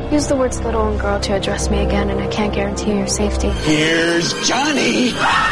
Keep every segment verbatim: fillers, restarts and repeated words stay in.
Use the words little and girl to address me again, and I can't guarantee your safety. Here's Johnny!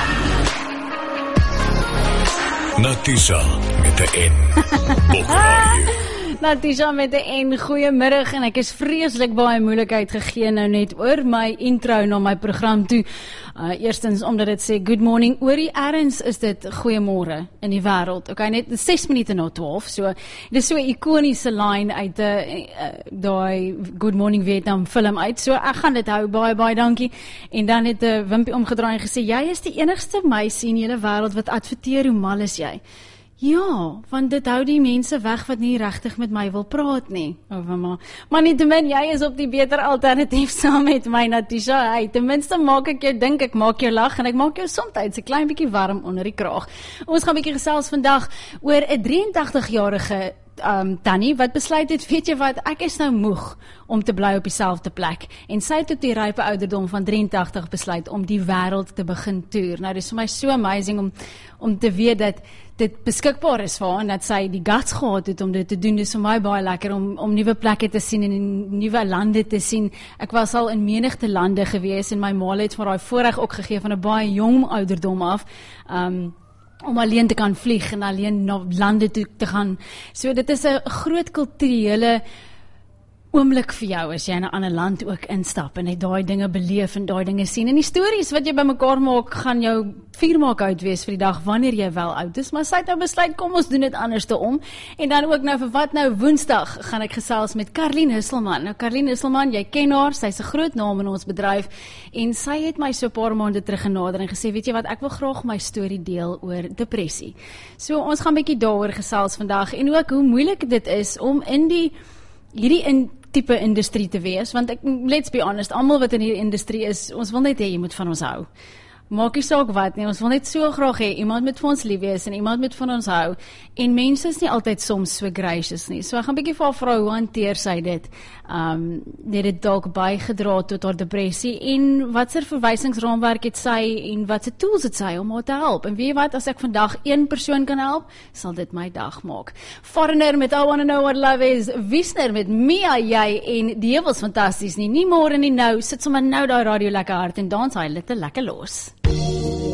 Natisha met 'n N. Bokradio. Natisha met 'n N, goeiemiddag en ek is vreeslik baie moeilikheid gegee nou net oor my intro na my program toe. Uh, eerstens omdat dit sê good morning, oorie ergens is dit goeiemôre in die wêreld. Okay, net ses minute na twaalf, so dit is so 'n ikoniese line uit 'n uh, daai Good Morning Vietnam film uit. So ek gaan dit hou, baie baie dankie. En dan het 'n uh, Wimpie omgedraai en gesê jy is die enigste meisie in die hele wêreld wat adverteer hoe mal is jy. Ja, want dit hou die mense weg wat nie regtig met my wil praat nie. Over maar. Maar nietemin, jy is op die beter alternatief saam met my, Natisha. Hey, ten minste maak ek jou dink, ek maak jou lag en ek maak jou soms 'n klein bietjie warm onder die kraag. Ons gaan 'n bietjie gesels vandag oor 'n drieëntagtig-jarige Um, Tannie, wat besluit het, weet jy wat, ek is nou moeg om te bly op dieselfde plek, en sy het op die rype ouderdom van drieëntagtig besluit om die wêreld te begin toer. Nou, dit is vir my so amazing om, om te weet dat dit beskikbaar is vir haar, en dat sy die guts gehad het om dit te doen. Dit is vir my baie lekker om, om nuwe plekke te sien en nuwe lande te sien. Ek was al in menigte lande gewees, en my ma het vir daai voorreg ook gegee van 'n baie jong ouderdom af, um, om alleen te kan vlieg en alleen na lande toe te gaan. So dit is 'n groot kulturele oomblik vir jou as jy in 'n ander land ook instap en net daai dinge beleef en daai dinge sien. En die stories wat jy bymekaar maak, gaan jou vier maak uit wees vir die dag wanneer jy wel oud is. Maar sy het nou besluit, kom ons doen dit anders te om. En dan ook nou vir wat nou Woensdag gaan ek gesels met Karlien Husselman. Nou Karlien Husselman, jy ken haar, sy's 'n groot naam in ons bedryf en sy het my so 'n paar maande terug genader en gesê, weet jy wat, ek wil graag my storie deel oor depressie. So ons gaan 'n bietjie daaroor gesels vandag en ook hoe moeilik dit is om in die hierdie in tipe industrie te wees, want ek, let's be honest, almal wat in hierdie industrie is, ons wil net hê jy moet van ons hou. Maak nie saak wat nie, ons wil net so graag hê, iemand moet vir ons lief wees en iemand moet van ons hou, en mense is nie altyd soms so gracious nie, so ek gaan 'n bietjie vir haar vra, hoe hanteer sy dit, um, het dit dalk bygedra tot haar depressie, en wat se verwysingsraamwerk het sy, en wat se tools het sy om haar te help, en weet jy wat, as ek vandag een persoon kan help, sal dit my dag maak. Foreigner met I Wanna Know What Love Is, Wiesner met Mia, jy, en die was fantasties nie, nie môre nie nou, sit sommer nou daai radio lekker hard, en dans hy litte lekker los.